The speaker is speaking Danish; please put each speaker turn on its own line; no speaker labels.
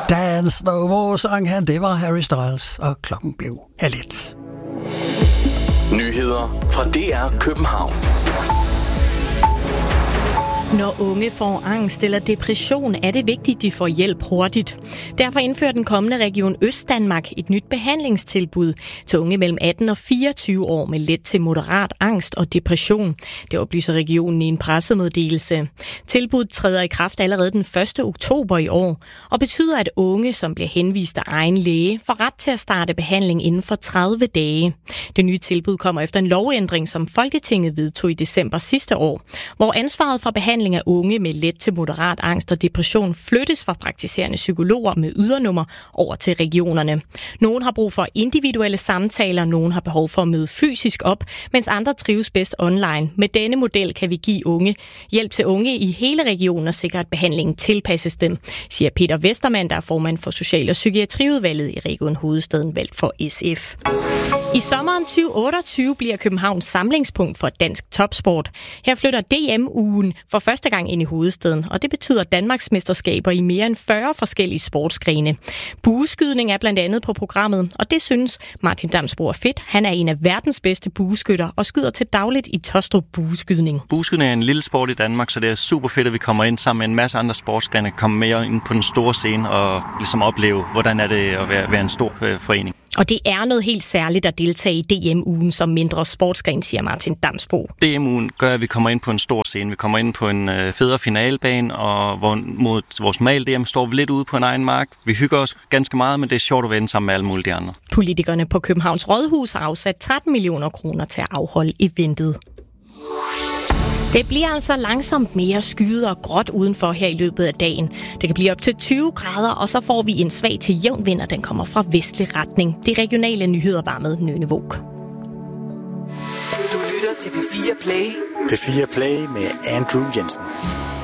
Dance No More sang han, det var Harry Styles, og klokken blev 1:30.
Nyheder fra DR København.
Når unge får angst eller depression, er det vigtigt, at de får hjælp hurtigt. Derfor indfører den kommende Region Østdanmark et nyt behandlingstilbud til unge mellem 18 og 24 år med let til moderat angst og depression. Det oplyser regionen i en pressemeddelelse. Tilbuddet træder i kraft allerede den 1. oktober i år, og betyder, at unge, som bliver henvist af egen læge, får ret til at starte behandling inden for 30 dage. Det nye tilbud kommer efter en lovændring, som Folketinget vedtog i december sidste år, hvor ansvaret for behandling af unge med let til moderat angst og depression flyttes fra praktiserende psykologer med ydernummer over til regionerne. Nogle har brug for individuelle samtaler, nogle har behov for at møde fysisk op, mens andre trives bedst online. Med denne model kan vi give hjælp til unge i hele regionen og sikre, at behandlingen tilpasses dem, siger Peter Vestermann, der er formand for Social- og Psykiatriudvalget i Region Hovedstaden, valgt for SF. I sommeren 2028 bliver Københavns samlingspunkt for dansk topsport. Her flytter DM-ugen for første gang ind i hovedstaden, og det betyder Danmarks mesterskaber i mere end 40 forskellige sportsgrene. Bueskydning er blandt andet på programmet, og det synes Martin Damsbo er fedt. Han er en af verdens bedste bueskytter og skyder til dagligt i Taastrup Bueskydning.
Bueskydning er en lille sport i Danmark, så det er super fedt, at vi kommer ind sammen med en masse andre sportsgrene, kommer mere ind på den store scene og ligesom opleve, hvordan er det at være en stor forening.
Og det er noget helt særligt at deltage i DM-ugen som mindre sportsgren, siger Martin Damsbo.
DM-ugen gør, at vi kommer ind på en stor scene. Vi kommer ind på en federe finalebane, og mod vores mal-DM står vi lidt ude på en egen mark. Vi hygger os ganske meget, men det er sjovt at være sammen med alle mulige andre.
Politikerne på Københavns Rådhus har afsat 13 millioner kroner til at afholde eventet. Det bliver altså langsomt mere skyet og gråt udenfor her i løbet af dagen. Det kan blive op til 20 grader, og så får vi en svag til jævn vind, og den kommer fra vestlig retning. De regionale nyheder var med Nøgne Våg.
Du lytter til P4 Play.
P4 Play med Andrew Jensen.